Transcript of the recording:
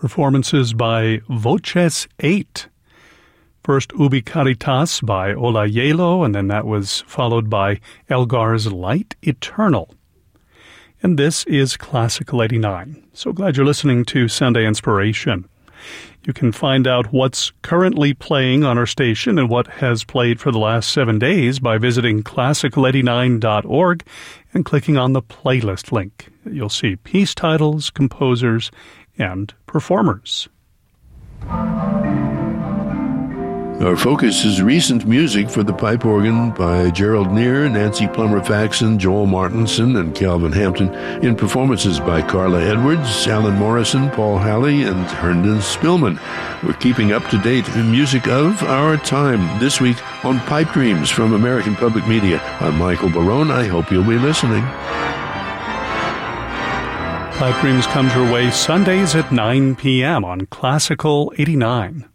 performances by Voces 8. First, Ubi Caritas by Ola Yelo, and then that was followed by Elgar's Light Eternal. And this is Classical 89. So glad you're listening to Sunday Inspiration. You can find out what's currently playing on our station and what has played for the last 7 days by visiting classical89.org and clicking on the playlist link. You'll see piece titles, composers, and performers. Our focus is recent music for the pipe organ by Gerald Neer, Nancy Plummer-Faxon, Joel Martinson, and Calvin Hampton, in performances by Carla Edwards, Alan Morrison, Paul Halley, and Herndon Spillman. We're keeping up to date in music of our time. This week on Pipe Dreams from American Public Media. I'm Michael Barone. I hope you'll be listening. Pipe Dreams comes your way Sundays at 9 p.m. on Classical 89.